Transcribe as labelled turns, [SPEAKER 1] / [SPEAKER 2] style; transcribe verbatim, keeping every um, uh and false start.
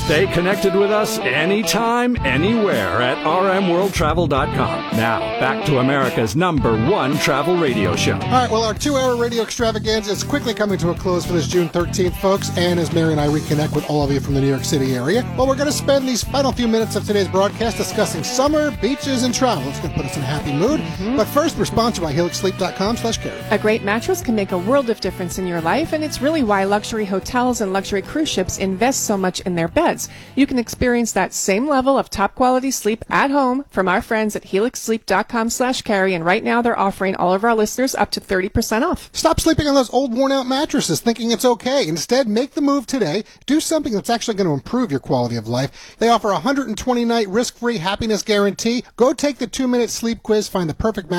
[SPEAKER 1] Stay connected with us anytime, anywhere at r m world travel dot com. Now, back to America's number one travel radio show.
[SPEAKER 2] All right, well, our two-hour radio extravaganza is quickly coming to a close for this June thirteenth, folks, and as Mary and I reconnect with all of you from the New York City area, well, we're going to spend these final few minutes of today's broadcast discussing summer, beaches, and travel. It's going to put us in a happy mood. Mm-hmm. But first, we're sponsored by helix sleep dot com slash carry.
[SPEAKER 3] A great mattress can make a world of difference in your life, and it's really why luxury hotels and luxury cruise ships invest so much in their beds. You can experience that same level of top-quality sleep at home from our friends at helix sleep dot com slash carry, and right now they're offering all of our listeners up to thirty percent off.
[SPEAKER 2] Stop sleeping on those old worn-out mattresses thinking it's okay. Instead, make the move today. Do something that's actually going to improve your quality of life. They offer a one hundred twenty night risk-free happiness guarantee. Go take the two minute sleep quiz, find the perfect mattress